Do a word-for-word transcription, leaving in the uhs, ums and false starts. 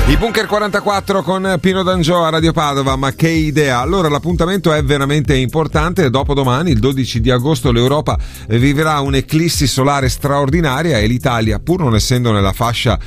I Bunker quarantaquattro con Pino D'Angio a Radio Padova, ma che idea! Allora l'appuntamento è veramente importante. Dopodomani, il dodici di agosto, l'Europa vivrà un'eclissi solare straordinaria e l'Italia, pur non essendo nella fascia